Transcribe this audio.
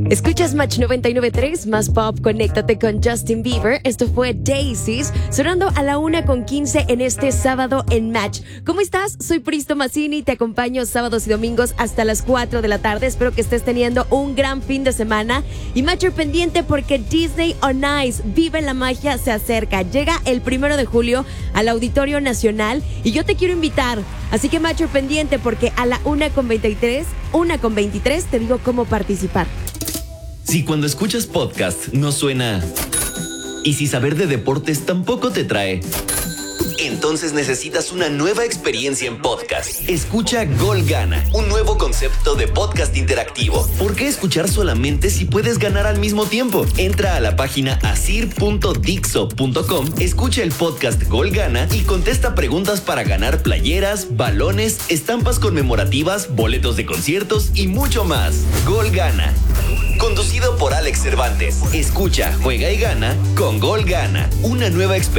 Escuchas Match 99.3, más pop, conéctate con Justin Bieber. Esto fue Daisies, sonando a la 1:15 en este sábado en Match. ¿Cómo estás? Soy Pristo Mazzini, te acompaño sábados y domingos hasta las 4 de la tarde. Espero que estés teniendo un gran fin de semana. Y Matcher pendiente porque Disney on Ice, Vive la Magia, se acerca. Llega el 1 de julio al Auditorio Nacional y yo te quiero invitar. Así que Matcher pendiente porque a la 1:23 te digo cómo participar. Si cuando escuchas podcast no suena y si saber de deportes tampoco te trae, entonces necesitas una nueva experiencia en podcast. Escucha Gol Gana, un nuevo concepto de podcast interactivo. ¿Por qué escuchar solamente si puedes ganar al mismo tiempo? Entra a la página asir.dixo.com, escucha el podcast Gol Gana y contesta preguntas para ganar playeras, balones, estampas conmemorativas, boletos de conciertos y mucho más. Gol Gana. Conducido por Alex Cervantes. Escucha, juega y gana con Gol Gana. Una nueva experiencia